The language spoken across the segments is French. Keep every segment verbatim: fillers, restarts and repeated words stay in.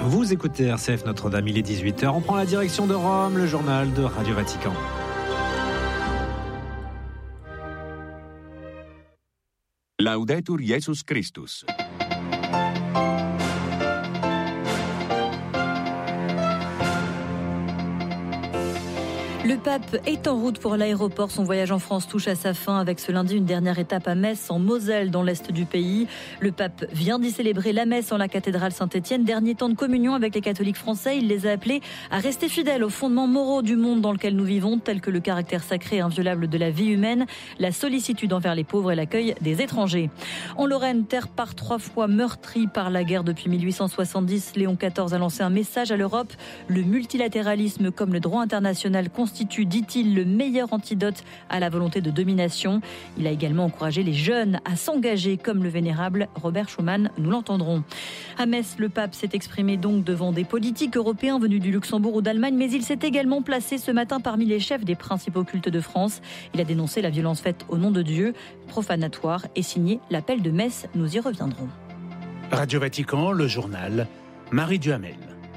Vous écoutez R C F Notre-Dame, il est dix-huit heures. On prend la direction de Rome, le journal de Radio Vatican. Laudetur Jesus Christus. Le pape est en route pour l'aéroport. Son voyage en France touche à sa fin avec ce lundi une dernière étape à Metz, en Moselle, dans l'est du pays. Le pape vient d'y célébrer la messe en la cathédrale Saint-Étienne. Dernier temps de communion avec les catholiques français. Il les a appelés à rester fidèles aux fondements moraux du monde dans lequel nous vivons, tels que le caractère sacré et inviolable de la vie humaine, la sollicitude envers les pauvres et l'accueil des étrangers. En Lorraine, terre par trois fois meurtrie par la guerre depuis mille huit cent soixante-dix, Léon quatorze a lancé un message à l'Europe. Le multilatéralisme comme le droit international constitue, dit-il, le meilleur antidote à la volonté de domination. Il a également encouragé les jeunes à s'engager comme le vénérable Robert Schuman, nous l'entendrons. À Metz, le pape s'est exprimé donc devant des politiques européens venus du Luxembourg ou d'Allemagne, mais il s'est également placé ce matin parmi les chefs des principaux cultes de France. Il a dénoncé la violence faite au nom de Dieu, profanatoire, et signé l'appel de Metz. Nous y reviendrons. Radio Vatican, le journal, Marie Duhamel.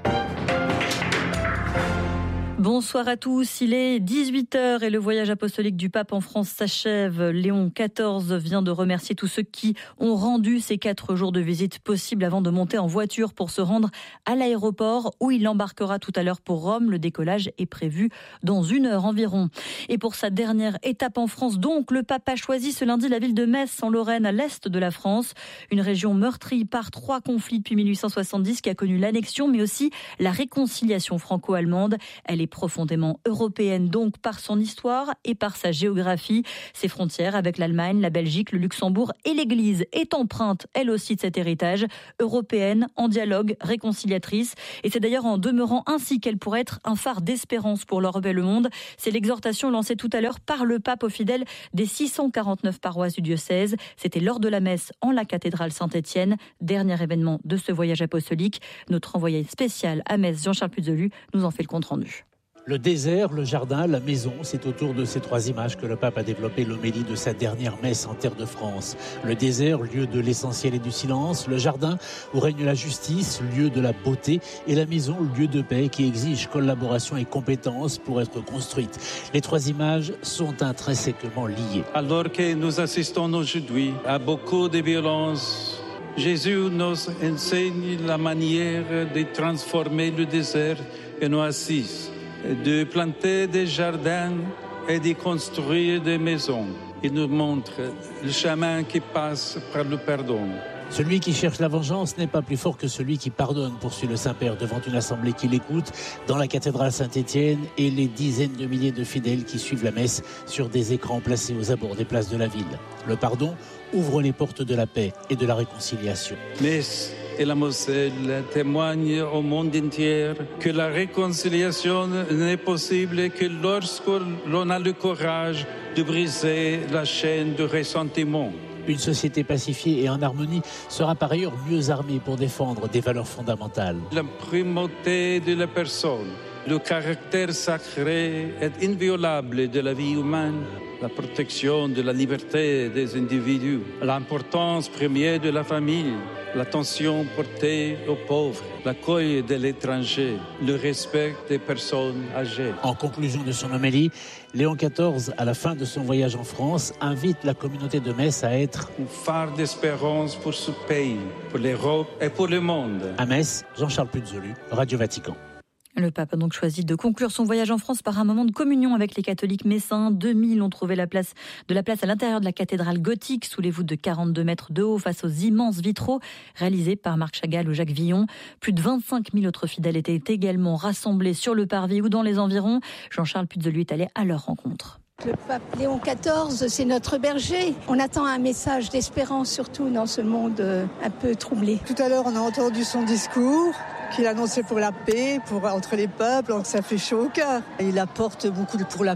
Bonsoir à tous, il est dix-huit heures et le voyage apostolique du pape en France s'achève. Léon quatorze vient de remercier tous ceux qui ont rendu ces quatre jours de visite possibles avant de monter en voiture pour se rendre à l'aéroport où il embarquera tout à l'heure pour Rome. Le décollage est prévu dans une heure environ. Et pour sa dernière étape en France, donc, le pape a choisi ce lundi la ville de Metz en Lorraine, à l'est de la France. Une région meurtrie par trois conflits depuis mille huit cent soixante-dix qui a connu l'annexion mais aussi la réconciliation franco-allemande. Elle est profondément européenne donc par son histoire et par sa géographie. Ses frontières avec l'Allemagne, la Belgique, le Luxembourg et l'Église est empreinte elle aussi de cet héritage, européenne, en dialogue, réconciliatrice. Et c'est d'ailleurs en demeurant ainsi qu'elle pourrait être un phare d'espérance pour l'Europe et le monde. C'est l'exhortation lancée tout à l'heure par le pape aux fidèles des six cent quarante-neuf paroisses du diocèse. C'était lors de la messe en la cathédrale Saint-Étienne, dernier événement de ce voyage apostolique. Notre envoyé spécial à Metz, Jean-Charles Puzolu, nous en fait le compte-rendu. Le désert, le jardin, la maison, c'est autour de ces trois images que le pape a développé l'homélie de sa dernière messe en terre de France. Le désert, lieu de l'essentiel et du silence. Le jardin, où règne la justice, lieu de la beauté. Et la maison, lieu de paix qui exige collaboration et compétence pour être construite. Les trois images sont intrinsèquement liées. Alors que nous assistons aujourd'hui à beaucoup de violences, Jésus nous enseigne la manière de transformer le désert en oasis, de planter des jardins et de construire des maisons. Il nous montre le chemin qui passe par le pardon. Celui qui cherche la vengeance n'est pas plus fort que celui qui pardonne, poursuit le Saint-Père devant une assemblée qui l'écoute dans la cathédrale Saint-Étienne et les dizaines de milliers de fidèles qui suivent la messe sur des écrans placés aux abords des places de la ville. Le pardon ouvre les portes de la paix et de la réconciliation. Metz et la Moselle témoignent au monde entier que la réconciliation n'est possible que lorsque l'on a le courage de briser la chaîne de ressentiment. Une société pacifiée et en harmonie sera par ailleurs mieux armée pour défendre des valeurs fondamentales. La primauté de la personne, le caractère sacré et inviolable de la vie humaine, la protection de la liberté des individus, l'importance première de la famille, l'attention portée aux pauvres, l'accueil de l'étranger, le respect des personnes âgées. En conclusion de son homélie, Léon quatorze, à la fin de son voyage en France, invite la communauté de Metz à être un phare d'espérance pour ce pays, pour l'Europe et pour le monde. À Metz, Jean-Charles Puzolu, Radio Vatican. Le pape a donc choisi de conclure son voyage en France par un moment de communion avec les catholiques messins. deux mille ont trouvé la place, de la place à l'intérieur de la cathédrale gothique, sous les voûtes de quarante-deux mètres de haut, face aux immenses vitraux réalisés par Marc Chagall ou Jacques Villon. Plus de vingt-cinq mille autres fidèles étaient également rassemblés sur le parvis ou dans les environs. Jean-Charles Puzolu est allé à leur rencontre. Le pape Léon quatorze, c'est notre berger. On attend un message d'espérance, surtout dans ce monde un peu troublé. Tout à l'heure, on a entendu son discours qu'il annonçait pour la paix, pour, entre les peuples, donc ça fait chaud au cœur. Il apporte beaucoup pour la paix.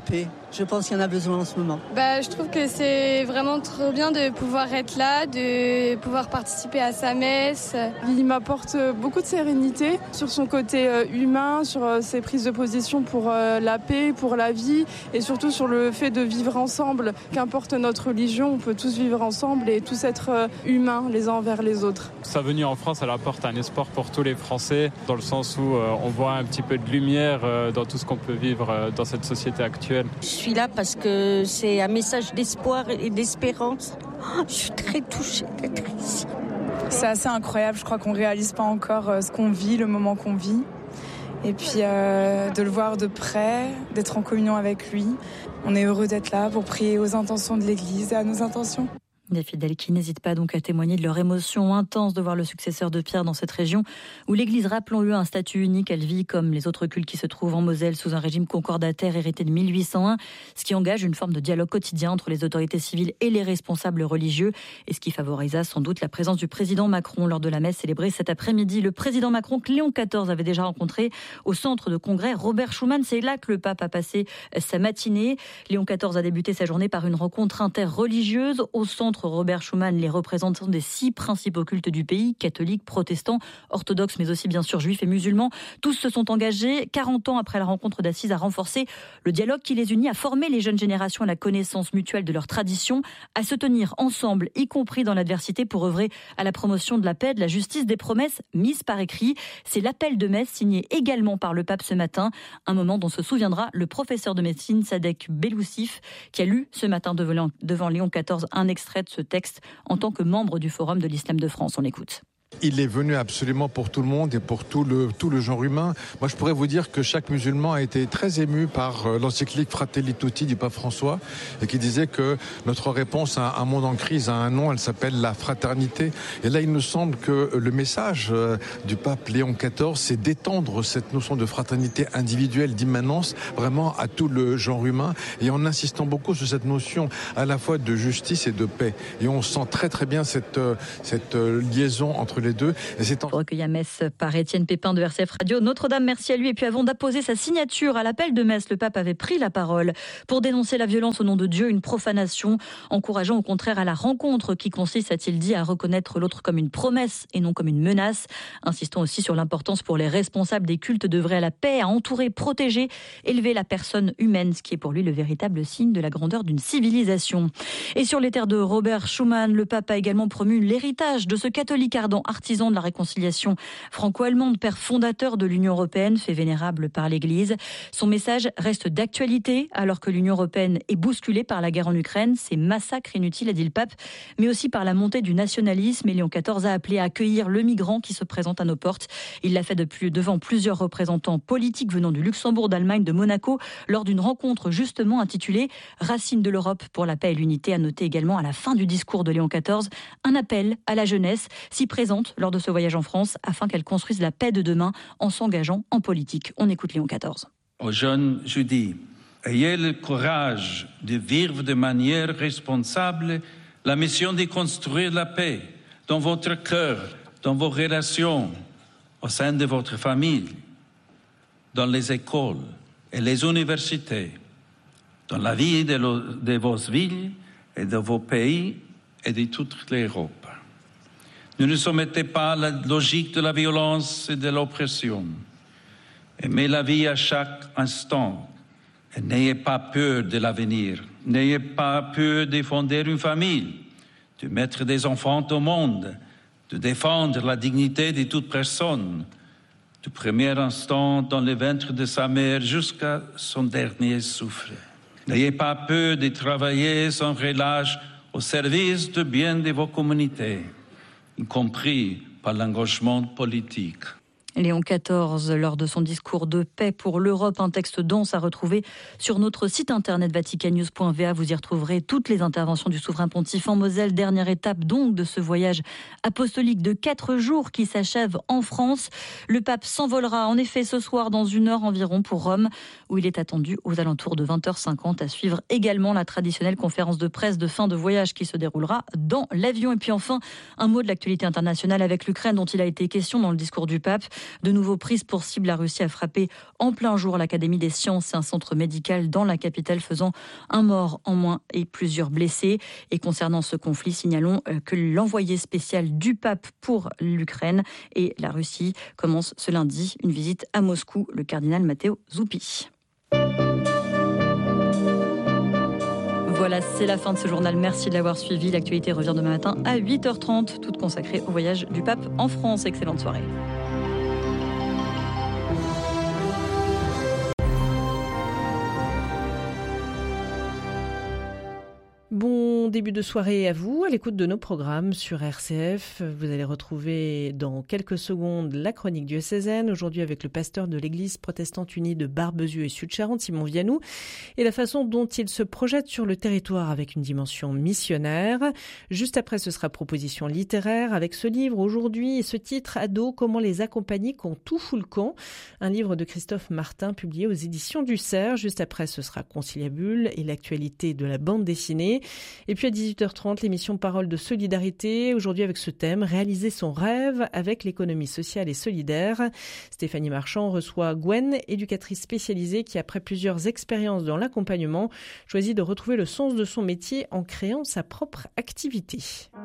Je pense qu'il y en a besoin en ce moment. Bah, je trouve que c'est vraiment trop bien de pouvoir être là, de pouvoir participer à sa messe. Il m'apporte beaucoup de sérénité sur son côté humain, sur ses prises de position pour la paix, pour la vie et surtout sur le fait de vivre ensemble. Qu'importe notre religion, on peut tous vivre ensemble et tous être humains les uns envers les autres. Sa venue en France, elle apporte un espoir pour tous les Français, dans le sens où on voit un petit peu de lumière dans tout ce qu'on peut vivre dans cette société actuelle. Je suis là parce que c'est un message d'espoir et d'espérance. Oh, je suis très touchée d'être ici. C'est assez incroyable, je crois qu'on ne réalise pas encore ce qu'on vit, le moment qu'on vit. Et puis euh, de le voir de près, d'être en communion avec lui. On est heureux d'être là pour prier aux intentions de l'Église et à nos intentions. Des fidèles qui n'hésitent pas donc à témoigner de leur émotion intense de voir le successeur de Pierre dans cette région où l'Église, rappelons-le, a un statut unique. Elle vit comme les autres cultes qui se trouvent en Moselle sous un régime concordataire hérité de mille huit cent un, ce qui engage une forme de dialogue quotidien entre les autorités civiles et les responsables religieux et ce qui favorisa sans doute la présence du président Macron lors de la messe célébrée cet après-midi. Le président Macron que Léon quatorze avait déjà rencontré au centre de congrès Robert Schuman. C'est là que le pape a passé sa matinée. Léon quatorze a débuté sa journée par une rencontre interreligieuse au centre Robert Schuman, les représentants des six principaux cultes du pays, catholiques, protestants, orthodoxes, mais aussi bien sûr juifs et musulmans. Tous se sont engagés, quarante ans après la rencontre d'Assise, à renforcer le dialogue qui les unit, à former les jeunes générations à la connaissance mutuelle de leurs traditions, à se tenir ensemble, y compris dans l'adversité, pour œuvrer à la promotion de la paix, de la justice, des promesses mises par écrit. C'est l'appel de messe signé également par le pape ce matin, un moment dont se souviendra le professeur de médecine Sadek Beloussif, qui a lu ce matin devant Léon quatorze un extrait de ce texte en tant que membre du Forum de l'Islam de France. On l'écoute. Il est venu absolument pour tout le monde et pour tout le, tout le genre humain. Moi, je pourrais vous dire que chaque musulman a été très ému par l'encyclique Fratelli Tutti du pape François et qui disait que notre réponse à un monde en crise a un nom, elle s'appelle la fraternité. Et là, il me semble que le message du pape Léon quatorze, c'est d'étendre cette notion de fraternité individuelle, d'immanence, vraiment à tout le genre humain et en insistant beaucoup sur cette notion à la fois de justice et de paix. Et on sent très très bien cette, cette liaison entre les deux. Et c'est en... Recueilli à Metz par Étienne Pépin de R C F Radio. Notre-Dame, merci à lui. Et puis avant d'apposer sa signature à l'appel de Metz, le pape avait pris la parole pour dénoncer la violence au nom de Dieu, une profanation, encourageant au contraire à la rencontre qui consiste, a-t-il dit, à reconnaître l'autre comme une promesse et non comme une menace, insistant aussi sur l'importance pour les responsables des cultes d'œuvrer à la paix, à entourer, protéger, élever la personne humaine, ce qui est pour lui le véritable signe de la grandeur d'une civilisation. Et sur les terres de Robert Schuman, le pape a également promu l'héritage de ce catholique ardent, artisan de la réconciliation franco-allemande, père fondateur de l'Union européenne, fait vénérable par l'Église. Son message reste d'actualité alors que l'Union européenne est bousculée par la guerre en Ukraine. Ces massacres inutiles, a dit le pape, mais aussi par la montée du nationalisme. Et Léon quatorze a appelé à accueillir le migrant qui se présente à nos portes. Il l'a fait depuis, devant plusieurs représentants politiques venant du Luxembourg, d'Allemagne, de Monaco, lors d'une rencontre justement intitulée « Racines de l'Europe pour la paix et l'unité ». À noter également à la fin du discours de Léon quatorze un appel à la jeunesse, si présente lors de ce voyage en France, afin qu'elle construise la paix de demain en s'engageant en politique. On écoute Léon quatorze. Aux jeunes, je dis, ayez le courage de vivre de manière responsable la mission de construire la paix dans votre cœur, dans vos relations, au sein de votre famille, dans les écoles et les universités, dans la vie de, lo, de vos villes et de vos pays et de toute l'Europe. Ne nous soumettez pas à la logique de la violence et de l'oppression. Aimez la vie à chaque instant et n'ayez pas peur de l'avenir. N'ayez pas peur de fonder une famille, de mettre des enfants au monde, de défendre la dignité de toute personne, du premier instant dans le ventre de sa mère jusqu'à son dernier souffle. N'ayez pas peur de travailler sans relâche au service du bien de vos communautés, y compris par l'engagement politique. Léon quatorze, lors de son discours de paix pour l'Europe, un texte dense à retrouver sur notre site internet vaticannews point v a. Vous y retrouverez toutes les interventions du souverain pontife en Moselle. Dernière étape donc de ce voyage apostolique de quatre jours qui s'achève en France. Le pape s'envolera en effet ce soir dans une heure environ pour Rome, où il est attendu aux alentours de vingt heures cinquante. À suivre également la traditionnelle conférence de presse de fin de voyage qui se déroulera dans l'avion. Et puis enfin, un mot de l'actualité internationale avec l'Ukraine dont il a été question dans le discours du pape. De nouveau prise pour cible, la Russie a frappé en plein jour l'Académie des sciences et un centre médical dans la capitale, faisant un mort en moins et plusieurs blessés. Et concernant ce conflit, signalons que l'envoyé spécial du pape pour l'Ukraine et la Russie commence ce lundi une visite à Moscou, le cardinal Matteo Zuppi. Voilà, c'est la fin de ce journal. Merci de l'avoir suivi. L'actualité revient demain matin à huit heures trente, toute consacrée au voyage du pape en France. Excellente soirée. Bon début de soirée à vous, à l'écoute de nos programmes sur R C F. Vous allez retrouver dans quelques secondes la chronique diocésaine, aujourd'hui avec le pasteur de l'église protestante unie de Barbezieux et Sud-Charente, Simon Vianou, et la façon dont il se projette sur le territoire avec une dimension missionnaire. Juste après, ce sera proposition littéraire avec ce livre aujourd'hui et ce titre Ado, comment les accompagner quand tout fout le camp, un livre de Christophe Martin publié aux éditions du Cerf. Juste après, ce sera Conciliabule et l'actualité de la bande dessinée. Et puis à dix-huit heures trente, l'émission Parole de solidarité, aujourd'hui avec ce thème, réaliser son rêve avec l'économie sociale et solidaire. Stéphanie Marchand reçoit Gwen, éducatrice spécialisée qui, après plusieurs expériences dans l'accompagnement, choisit de retrouver le sens de son métier en créant sa propre activité.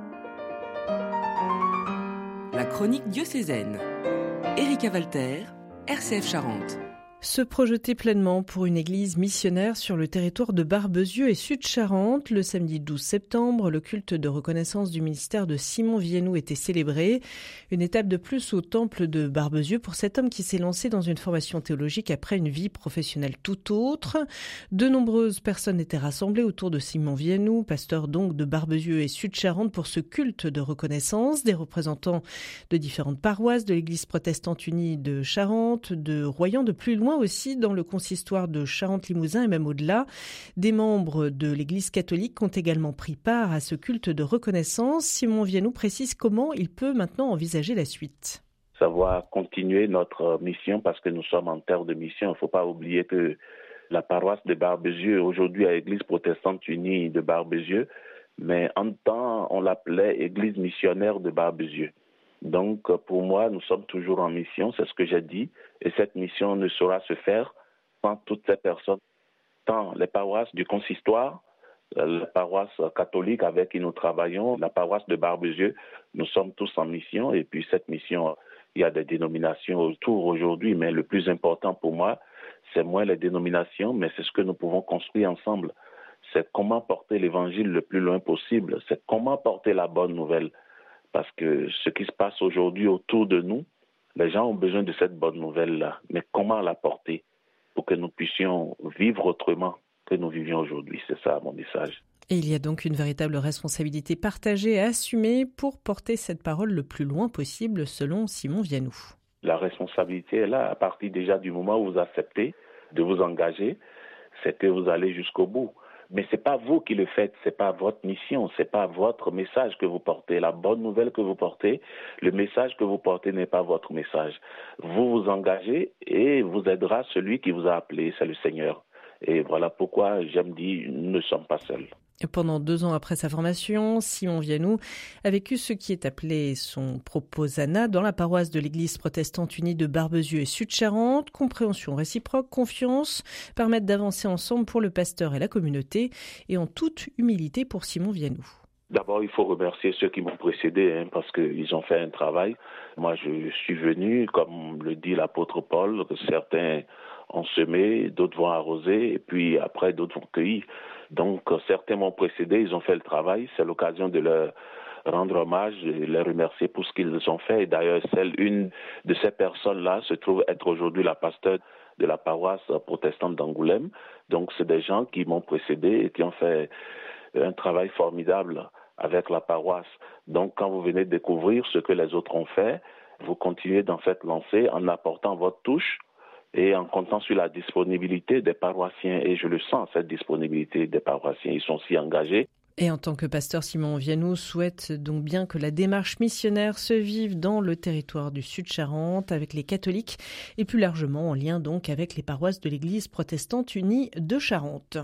La chronique diocésaine. Erika Walter, R C F Charente. Se projeter pleinement pour une église missionnaire sur le territoire de Barbezieux et Sud-Charente. Le samedi douze septembre, le culte de reconnaissance du ministère de Simon Vianou était célébré. Une étape de plus au temple de Barbezieux pour cet homme qui s'est lancé dans une formation théologique après une vie professionnelle tout autre. De nombreuses personnes étaient rassemblées autour de Simon Vianou, pasteur donc de Barbezieux et Sud-Charente, pour ce culte de reconnaissance. Des représentants de différentes paroisses, de l'église protestante unie de Charente, de Royan, de plus loin aussi dans le consistoire de Charente-Limousin et même au-delà. Des membres de l'Église catholique ont également pris part à ce culte de reconnaissance. Simon Vianou précise comment il peut maintenant envisager la suite. Savoir continuer notre mission parce que nous sommes en terre de mission. Il ne faut pas oublier que la paroisse de Barbezieux, aujourd'hui à l'Église protestante unie de Barbezieux, mais en temps on l'appelait Église missionnaire de Barbezieux. Donc, pour moi, nous sommes toujours en mission, c'est ce que j'ai dit, et cette mission ne saura se faire sans toutes ces personnes, tant les paroisses du consistoire, la paroisse catholique avec qui nous travaillons, la paroisse de Barbezieux, nous sommes tous en mission, et puis cette mission, il y a des dénominations autour aujourd'hui, mais le plus important pour moi, c'est moins les dénominations, mais c'est ce que nous pouvons construire ensemble. C'est comment porter l'évangile le plus loin possible, c'est comment porter la bonne nouvelle. Parce que ce qui se passe aujourd'hui autour de nous, les gens ont besoin de cette bonne nouvelle-là. Mais comment la porter pour que nous puissions vivre autrement que nous vivions aujourd'hui? C'est ça mon message. Et il y a donc une véritable responsabilité partagée à assumer pour porter cette parole le plus loin possible, selon Simon Vianou. La responsabilité est là, à partir déjà du moment où vous acceptez de vous engager, c'est que vous allez jusqu'au bout. Mais ce n'est pas vous qui le faites, ce n'est pas votre mission, ce n'est pas votre message que vous portez. La bonne nouvelle que vous portez, le message que vous portez n'est pas votre message. Vous vous engagez et vous aidera celui qui vous a appelé, c'est le Seigneur. Et voilà pourquoi j'aime dire, nous ne sommes pas seuls. Pendant deux ans après sa formation, Simon Vianou a vécu ce qui est appelé son proposana dans la paroisse de l'église protestante unie de Barbezieux et Sud-Charente. Compréhension réciproque, confiance, permettent d'avancer ensemble pour le pasteur et la communauté et en toute humilité pour Simon Vianou. D'abord, il faut remercier ceux qui m'ont précédé hein, parce qu'ils ont fait un travail. Moi, je suis venu, comme le dit l'apôtre Paul, que certains ont semé, d'autres vont arroser et puis après d'autres vont cueillir. Donc, certains m'ont précédé, ils ont fait le travail. C'est l'occasion de leur rendre hommage et les remercier pour ce qu'ils ont fait. Et d'ailleurs, celle, une de ces personnes-là se trouve être aujourd'hui la pasteur de la paroisse protestante d'Angoulême. Donc, c'est des gens qui m'ont précédé et qui ont fait un travail formidable avec la paroisse. Donc, quand vous venez de découvrir ce que les autres ont fait, vous continuez dans cette lancée en apportant votre touche et en comptant sur la disponibilité des paroissiens. Et je le sens, cette disponibilité des paroissiens. Ils sont si engagés. Et en tant que pasteur, Simon Vianou souhaite donc bien que la démarche missionnaire se vive dans le territoire du Sud-Charente avec les catholiques et plus largement en lien donc avec les paroisses de l'Église protestante unie de Charente.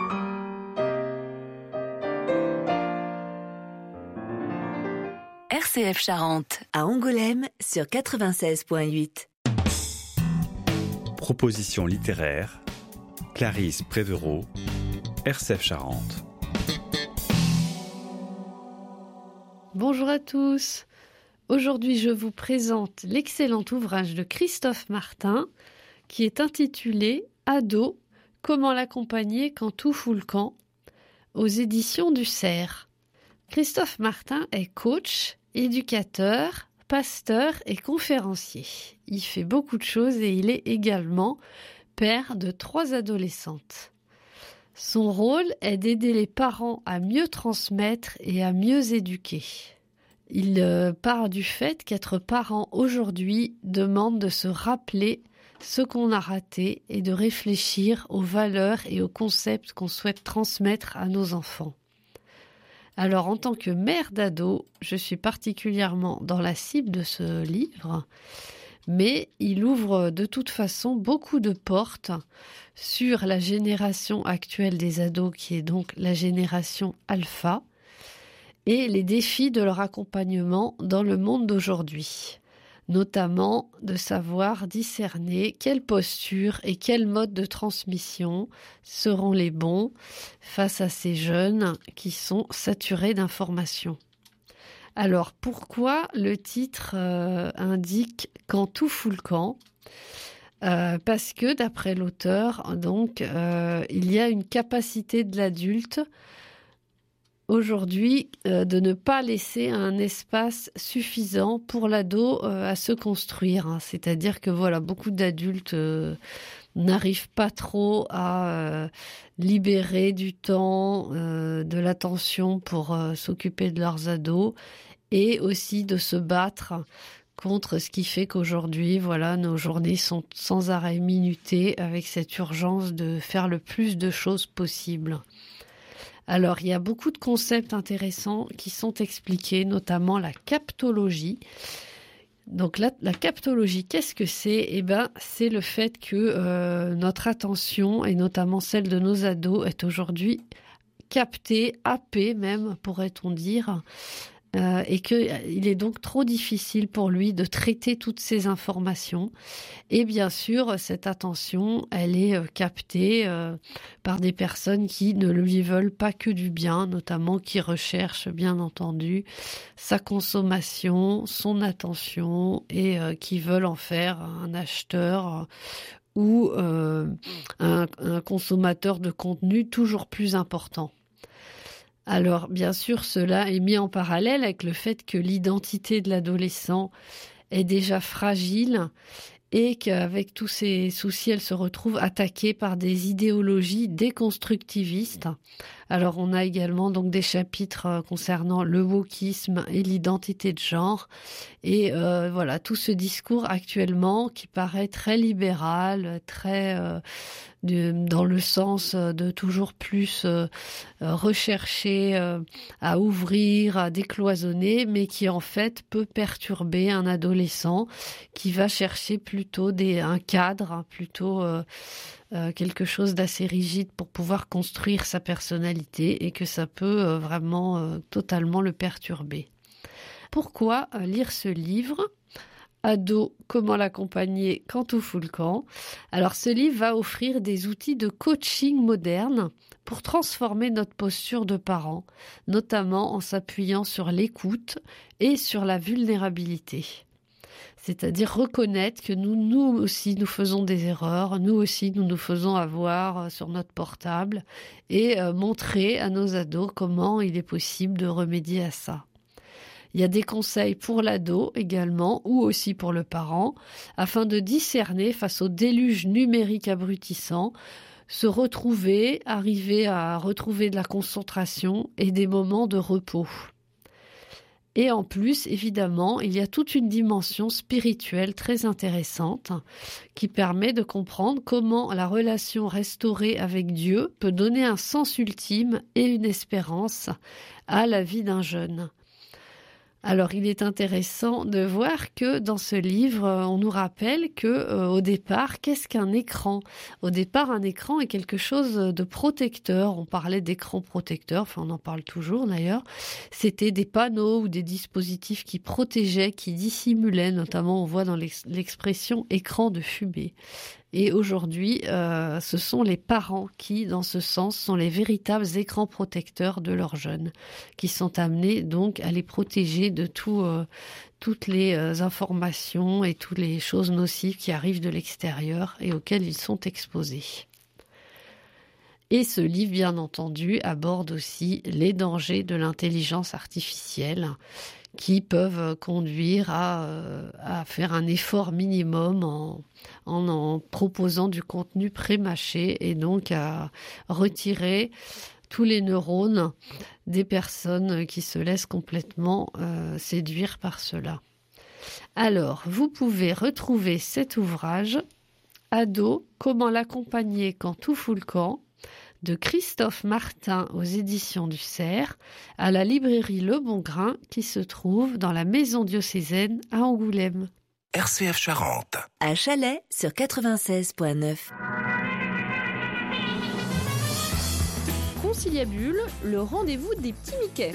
R C F Charente. À Angoulême sur quatre-vingt-seize virgule huit. Proposition littéraire, Clarisse Prévereau, R C F Charente. Bonjour à tous. Aujourd'hui, je vous présente l'excellent ouvrage de Christophe Martin qui est intitulé « Ado, comment l'accompagner quand tout fout le camp ?» aux éditions du Cerf. Christophe Martin est coach, éducateur, pasteur et conférencier. Il fait beaucoup de choses et il est également père de trois adolescentes. Son rôle est d'aider les parents à mieux transmettre et à mieux éduquer. Il euh, part du fait qu'être parent aujourd'hui demande de se rappeler ce qu'on a raté et de réfléchir aux valeurs et aux concepts qu'on souhaite transmettre à nos enfants. Alors, en tant que mère d'ado, je suis particulièrement dans la cible de ce livre, mais il ouvre de toute façon beaucoup de portes sur la génération actuelle des ados, qui est donc la génération alpha, et les défis de leur accompagnement dans le monde d'aujourd'hui, notamment de savoir discerner quelle posture et quel mode de transmission seront les bons face à ces jeunes qui sont saturés d'informations. Alors, pourquoi le titre euh, indique « Quand tout fout le camp » euh, Parce que, d'après l'auteur, donc, euh, il y a une capacité de l'adulte aujourd'hui euh, de ne pas laisser un espace suffisant pour l'ado euh, à se construire. Hein. C'est-à-dire que voilà, beaucoup d'adultes euh, n'arrivent pas trop à euh, libérer du temps, euh, de l'attention pour euh, s'occuper de leurs ados et aussi de se battre contre ce qui fait qu'aujourd'hui, voilà, nos journées sont sans arrêt minutées avec cette urgence de faire le plus de choses possible. Alors, il y a beaucoup de concepts intéressants qui sont expliqués, notamment la captologie. Donc, la, la captologie, qu'est-ce que c'est ? Eh ben, c'est le fait que euh, notre attention, et notamment celle de nos ados, est aujourd'hui captée, happée même, pourrait-on dire, Euh, et qu'il est donc trop difficile pour lui de traiter toutes ces informations. Et bien sûr, cette attention, elle est euh, captée euh, par des personnes qui ne lui veulent pas que du bien, notamment qui recherchent, bien entendu, sa consommation, son attention, et euh, qui veulent en faire un acheteur euh, ou euh, un, un consommateur de contenu toujours plus important. Alors, bien sûr, cela est mis en parallèle avec le fait que l'identité de l'adolescent est déjà fragile et qu'avec tous ces soucis, elle se retrouve attaquée par des idéologies déconstructivistes. Alors, on a également donc des chapitres concernant le wokisme et l'identité de genre. Et euh, voilà, tout ce discours actuellement qui paraît très libéral, très euh, de, dans le sens de toujours plus euh, rechercher euh, à ouvrir, à décloisonner, mais qui en fait peut perturber un adolescent qui va chercher plutôt des, un cadre, plutôt euh, euh, quelque chose d'assez rigide pour pouvoir construire sa personnalité, et que ça peut euh, vraiment euh, totalement le perturber. Pourquoi euh, lire ce livre ? Ado, comment l'accompagner quand tout fout le camp ? Alors, ce livre va offrir des outils de coaching moderne pour transformer notre posture de parent, notamment en s'appuyant sur l'écoute et sur la vulnérabilité. C'est-à-dire reconnaître que nous, nous aussi, nous faisons des erreurs, nous aussi, nous nous faisons avoir sur notre portable, et euh, montrer à nos ados comment il est possible de remédier à ça. Il y a des conseils pour l'ado également, ou aussi pour le parent, afin de discerner face au déluge numérique abrutissant, se retrouver, arriver à retrouver de la concentration et des moments de repos. Et en plus, évidemment, il y a toute une dimension spirituelle très intéressante qui permet de comprendre comment la relation restaurée avec Dieu peut donner un sens ultime et une espérance à la vie d'un jeune. Alors, il est intéressant de voir que dans ce livre, on nous rappelle que, euh, au départ, qu'est-ce qu'un écran ? Au départ, un écran est quelque chose de protecteur. On parlait d'écran protecteur, enfin, on en parle toujours d'ailleurs. C'était des panneaux ou des dispositifs qui protégeaient, qui dissimulaient. Notamment, on voit dans l'ex- l'expression écran de fumée. Et aujourd'hui, euh, ce sont les parents qui, dans ce sens, sont les véritables écrans protecteurs de leurs jeunes, qui sont amenés donc à les protéger de tout, euh, toutes les euh, informations et toutes les choses nocives qui arrivent de l'extérieur et auxquelles ils sont exposés. Et ce livre, bien entendu, aborde aussi les dangers de l'intelligence artificielle, qui peuvent conduire à, à faire un effort minimum en, en en proposant du contenu pré-mâché et donc à retirer tous les neurones des personnes qui se laissent complètement euh, séduire par cela. Alors, vous pouvez retrouver cet ouvrage « Ado, comment l'accompagner quand tout fout le camp ?» de Christophe Martin aux éditions du Cerf, à la librairie Le Bon Grain qui se trouve dans la maison diocésaine à Angoulême. R C F Charente. À Chalais sur quatre-vingt-seize virgule neuf. Conciliabule, le rendez-vous des petits Mickey.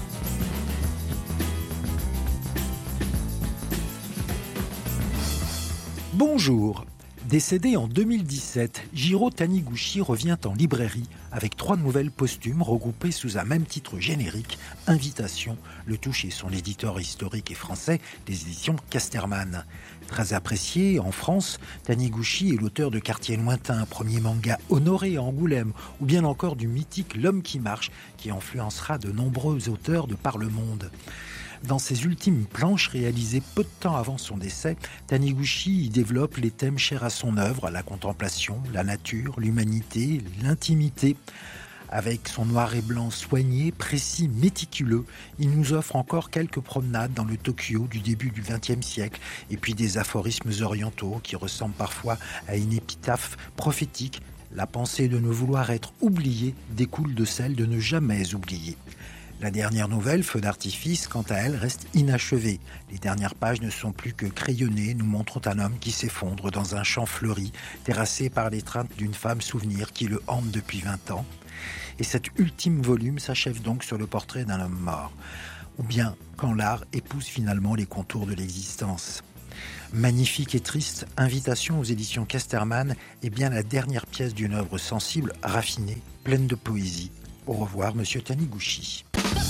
Bonjour. Décédé en deux mille dix-sept, Jiro Taniguchi revient en librairie avec trois nouvelles posthumes regroupées sous un même titre générique, Invitation, le tout chez son éditeur historique et français, les éditions Casterman. Très apprécié en France, Taniguchi est l'auteur de Quartier lointain, premier manga honoré à Angoulême, ou bien encore du mythique L'homme qui marche, qui influencera de nombreux auteurs de par le monde. Dans ses ultimes planches réalisées peu de temps avant son décès, Taniguchi y développe les thèmes chers à son œuvre, la contemplation, la nature, l'humanité, l'intimité. Avec son noir et blanc soigné, précis, méticuleux, il nous offre encore quelques promenades dans le Tokyo du début du vingtième siècle, et puis des aphorismes orientaux qui ressemblent parfois à une épitaphe prophétique. La pensée de ne vouloir être oublié découle de celle de ne jamais oublier. La dernière nouvelle, Feu d'artifice, quant à elle, reste inachevée. Les dernières pages ne sont plus que crayonnées, nous montrant un homme qui s'effondre dans un champ fleuri, terrassé par l'étreinte d'une femme souvenir qui le hante depuis vingt ans. Et cet ultime volume s'achève donc sur le portrait d'un homme mort. Ou bien quand l'art épouse finalement les contours de l'existence. Magnifique et triste, Invitation aux éditions Casterman est bien la dernière pièce d'une œuvre sensible, raffinée, pleine de poésie. Au revoir, monsieur Taniguchi.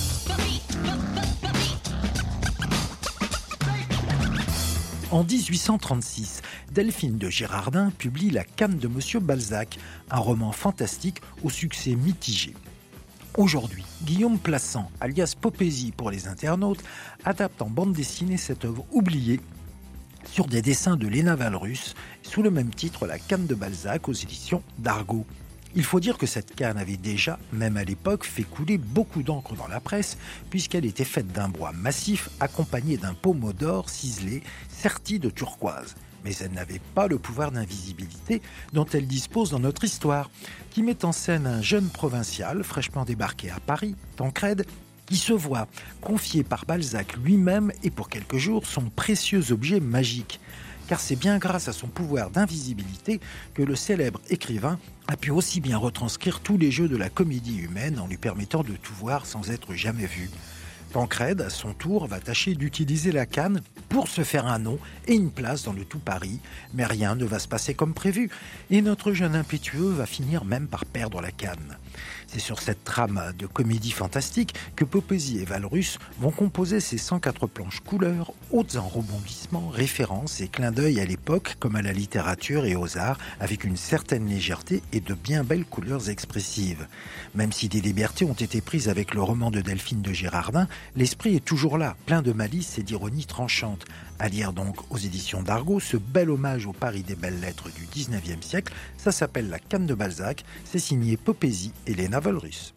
En dix-huit cent trente-six, Delphine de Girardin publie La Canne de Monsieur Balzac, un roman fantastique au succès mitigé. Aujourd'hui, Guillaume Plassans, alias Popézy pour les internautes, adapte en bande dessinée cette œuvre oubliée sur des dessins de Léna Valrus, sous le même titre La Canne de Balzac aux éditions d'Argo. Il faut dire que cette canne avait déjà, même à l'époque, fait couler beaucoup d'encre dans la presse, puisqu'elle était faite d'un bois massif accompagné d'un pommeau d'or ciselé, serti de turquoise. Mais elle n'avait pas le pouvoir d'invisibilité dont elle dispose dans notre histoire, qui met en scène un jeune provincial fraîchement débarqué à Paris, Tancrède, qui se voit confier par Balzac lui-même et pour quelques jours son précieux objet magique. Car c'est bien grâce à son pouvoir d'invisibilité que le célèbre écrivain a pu aussi bien retranscrire tous les jeux de la comédie humaine en lui permettant de tout voir sans être jamais vu. Tancrède, à son tour, va tâcher d'utiliser la canne pour se faire un nom et une place dans le tout Paris, mais rien ne va se passer comme prévu, et notre jeune impétueux va finir même par perdre la canne. C'est sur cette trame de comédie fantastique que Popézy et Valrus vont composer ces cent quatre planches couleurs, hautes en rebondissements, références et clins d'œil à l'époque comme à la littérature et aux arts, avec une certaine légèreté et de bien belles couleurs expressives. Même si des libertés ont été prises avec le roman de Delphine de Girardin, l'esprit est toujours là, plein de malice et d'ironie tranchante. À lire donc aux éditions d'Argo ce bel hommage au Paris des belles lettres du dix-neuvième siècle. Ça s'appelle La Canne de Balzac, c'est signé Popézy et Léna Valrus.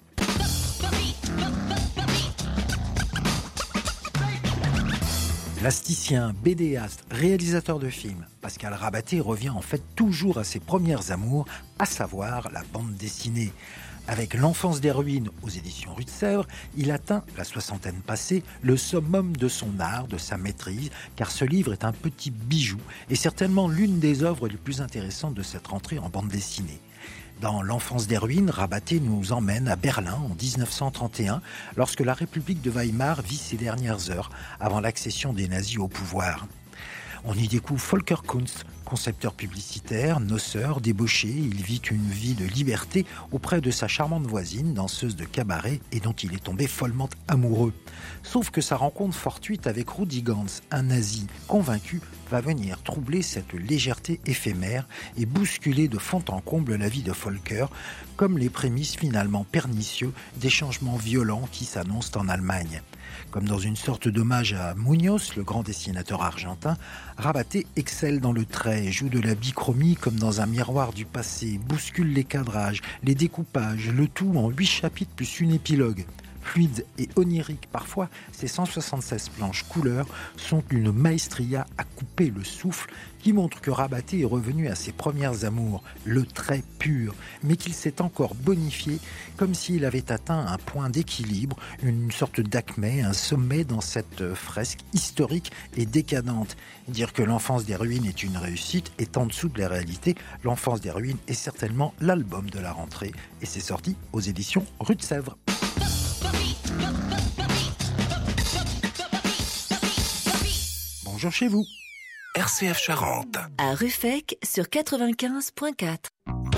Plasticien, bédéaste, réalisateur de films, Pascal Rabaté revient en fait toujours à ses premières amours, à savoir la bande dessinée. Avec L'Enfance des ruines aux éditions Rue de Sèvres, il atteint, la soixantaine passée, le summum de son art, de sa maîtrise, car ce livre est un petit bijou et certainement l'une des œuvres les plus intéressantes de cette rentrée en bande dessinée. Dans L'Enfance des ruines, Rabaté nous emmène à Berlin en dix-neuf cent trente et un, lorsque la République de Weimar vit ses dernières heures avant l'accession des nazis au pouvoir. On y découvre Volker Kunst, concepteur publicitaire, noceur, débauché. Il vit une vie de liberté auprès de sa charmante voisine, danseuse de cabaret, et dont il est tombé follement amoureux. Sauf que sa rencontre fortuite avec Rudi Gans, un nazi convaincu, va venir troubler cette légèreté éphémère et bousculer de fond en comble la vie de Volker, comme les prémices finalement pernicieux des changements violents qui s'annoncent en Allemagne. Comme dans une sorte d'hommage à Muñoz, le grand dessinateur argentin, Rabaté excelle dans le trait, joue de la bichromie comme dans un miroir du passé, bouscule les cadrages, les découpages, le tout en huit chapitres plus une épilogue. Fluide et onirique parfois, ces cent soixante-seize planches couleurs sont une maestria à couper le souffle qui montre que Rabaté est revenu à ses premières amours, le trait pur, mais qu'il s'est encore bonifié comme s'il avait atteint un point d'équilibre, une sorte d'acmé, un sommet dans cette fresque historique et décadente. Dire que L'Enfance des ruines est une réussite est en dessous de la réalité. L'Enfance des ruines est certainement l'album de la rentrée et c'est sorti aux éditions Rue de Sèvres. Bonjour chez vous. R C F Charente. À Ruffec sur quatre-vingt-quinze virgule quatre.